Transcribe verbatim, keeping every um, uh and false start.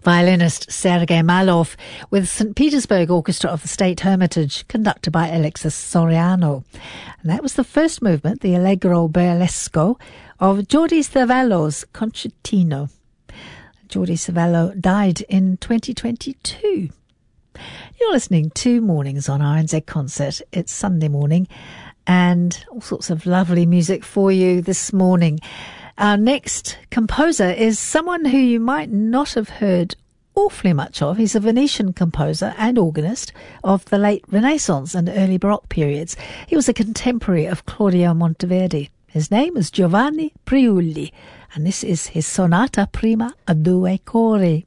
violinist Sergei Malov with Saint Petersburg Orchestra of the State Hermitage, conducted by Alexis Soriano. And that was the first movement, the Allegro Burlesco, of Jordi Cervello's Concertino. Jordi Cervello died in twenty twenty-two. You're listening to Mornings on R N Z Concert. It's Sunday morning and all sorts of lovely music for you this morning. Our next composer is someone who you might not have heard awfully much of. He's a Venetian composer and organist of the late Renaissance and early Baroque periods. He was a contemporary of Claudio Monteverdi. His name is Giovanni Priuli, and this is his Sonata Prima a Due Cori.